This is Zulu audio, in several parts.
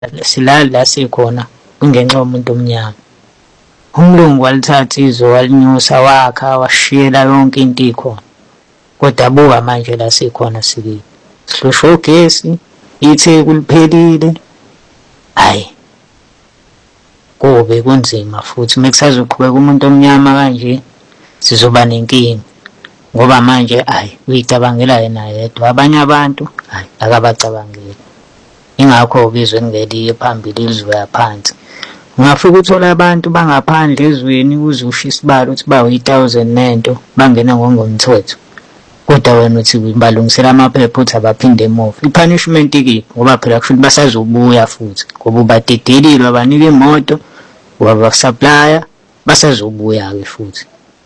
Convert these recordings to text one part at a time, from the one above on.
silala la sikhona kungenxa yomuntu omnyama. Umlungu walithatha izwe walinyusa wakha washiyela yonke into ikhona. Kodwa buka manje la sikhona sikile. Sihlushwa ugesi, itheku liphelile. Hayi. Kube kunzima futhi mekusazoqhubeka umuntu omnyama kanje sizoba nenkinga. Ngoba manje uyicabangela yena yedwa, abanye abantu akabacabangeli. Ingakho-ke izwe ngeliye phambili lizoya phansi. Ungafika uthola abantu bangaphandle ezweni uze usho isibalo ukuthi bayi-1000 nento bangena ngomthetho. Kodwa wena uthi balungisela amaphepha uthi abaphinde emuva. I-punishment ikiphi? Ngoba phela kusho ukuthi basazobuya futhi. Ngoba ubadedelile wabanika imoto, wabasupplya, basazobuya-ke futhi.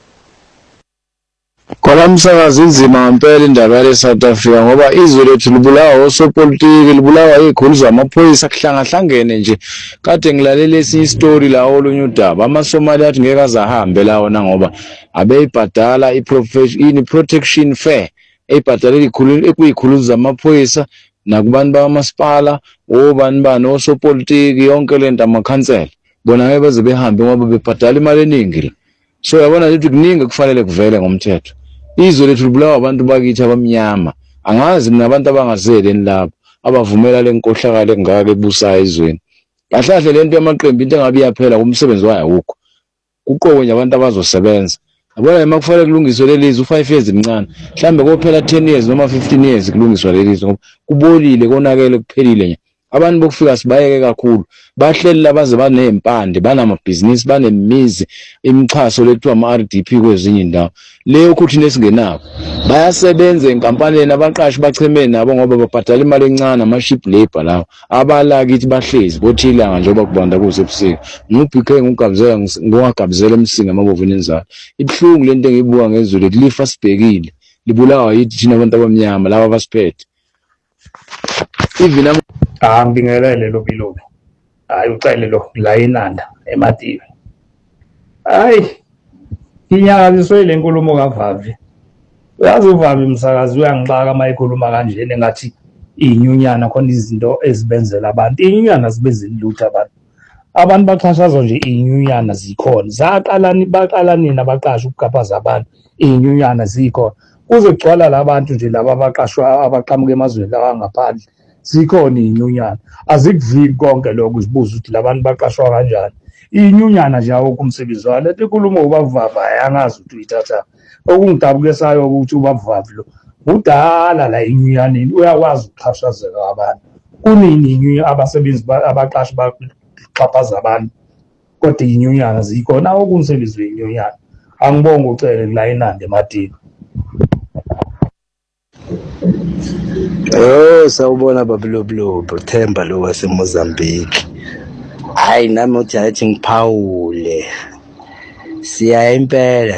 Khona umsakazi inzima ngempela indaba yale South Africa ngoba izwe lethu libulawa osopolitiki, libulawa izikhulu zamaphoyisa kuhlangahlangene nje. Kade ngilalele esinye istory la olunye udaba amaSomali athi ngeke azahambe lawona ngoba abeyibhadala protection fare eyibhadala izikhulu zamaphoyisa nakubantu bakamasipala obani osopolitiki yonke lento amakhansela bona ngeke baze behambe ngoba bebhadala imali eningi. So yabona ukuthi kuningi kufanele kuvele ngomthetho. Izwe lethu libulawa abantu bakithi abamnyama. Angazi mina abantu abangazeli lapho abavumela lenkohlakalo engaka ebusayo ezweni. Kahle lento yamaqembu into engabe iyaphela kumsebenzi wayo awukho. Kuqoke nje abantu abazosebenza. Yabona ema kufanele kulungiswe lelizwe u5 years imncane. Mhlambe kophela 10 years noma 15 years kulungiswa lelizwe ngoba kubolile konakele kuphelile nje. Abantu bokufika sibayeke kakhulu bahleli labaze banempande banamabhizinisi banemizi imixhaso lekuthiwa ama-RDP kwezinye indawo leyo ukuthi nesingenabo bayasebenza enkampanini abaqashi bachemene nabo ngoba babhadala imali encane ama-ship labor lawo abalakithi bahlezi bothilanga njengoba kubanda kusebusika ngubk ngungagabizela emsinga amabovini enzalo ibuhlungu lento engiyibuka ngezwe lethu lifa sibhekile libulawa yithi thina abantu abamnyama laba abasiphethe even ngibingelele lo bilobi ucele lo la eNanda eMatiwe inyakaziswe le nkulumo kaVavi uyazi uVavi umsakazi uyangixaka uma ekhuluma kanjena engathi inyunyana khona izinto ezibenzela abantu inyunyana zibenzela lutho abantu baxhashazwa nje inyunyana zikhona baqala nini abaqashi ukugaphaza abantu inyunyana zikhona kuze kugcwala labantu nje laba abaqashwa abaqhamuka emazweni lawa ngaphandle zikhona inyunyana azikuviki konke lokho uzibuza ukuthi labantu baqashwa kanjani inyunyana nje awukho umsebenzi walo lethi inkulumo ubavava ayangazi ukuthi uyithatha okungidabukisayo ukuthi ubavavi lo udala la inyunyaneni uyakwazi ukuxhashazeka abantu kunini inyunyana abasebenzi abaqashi baxhaphaza abantu kodwa inyunyana zikhona okumsebenzi wenyunyana angibonga ucele la eNanda eMatini. Sawubona babilobilobi Themba lo waseMozambique. Hayi nami uthi athi ngiphawule. Siya impela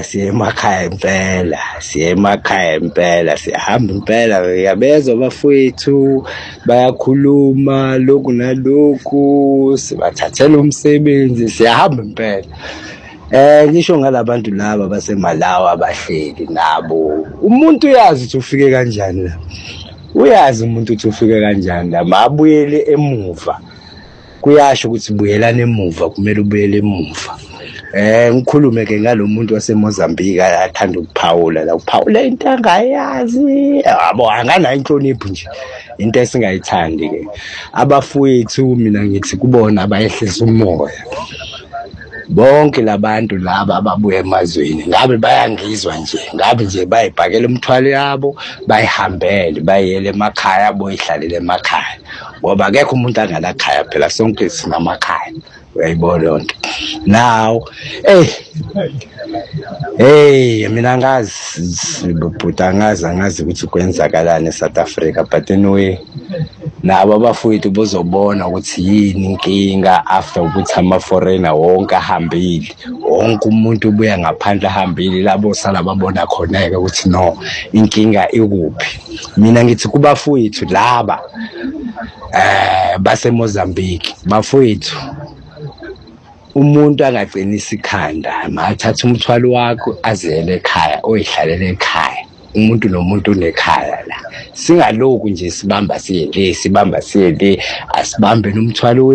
emakhaya impela siyahamba impela uyabezwa bafowethu bayakhuluma lokhu nalokhu sibathathela umsebenzi siyahamba impela. Ngisho ngalabantu laba baseMalawi abahleli nabo umuntu uyazi ukuthi ufike kanjani la. Uyazi umuntu ukuthi ufike kanjani la mabuyele emuva. Kuyasho ukuthi buyelana emuva kumele ubuyele emuva. Ngikhulume ke ngalomuntu waseMozambique athanda ukuphawula la ukuphawula into angayazi yabo angana inhlonipho nje into esingayithandi ke abafowethu mina ngithi kubona abayehlisa umoya. Bonke labantu laba ababuya emazweni ngabe bayangizwa nje bayibhakela umthwalo yabo bayihambele bayele emakhaya boyihlalele emakhaya ngoba akekho umuntu angalakhaya phela sonke sinamakhaya uyayibona lonke now mina ngazi bhuta angazi ukuthi kwenzakalani eSouth Africa but anyway nabo abafowethu bozobona ukuthi yini inkinga after ukuthi ama-foreigner wonke ahambile wonke umuntu ubuya ngaphandle ahambile labo sala babona khona-ke ukuthi no inkinga ikuphi. Mina ngithi kubafowethu laba baseMozambique bafowethu umuntu angagcinisa ikhanda mathatha umthwalo wakho azele ekhaya oyihlalele ekhaya umuntu nomuntu unekhaya la. Singaloku nje sibamba siye le, sibamba siye le, asibambe nomthwalo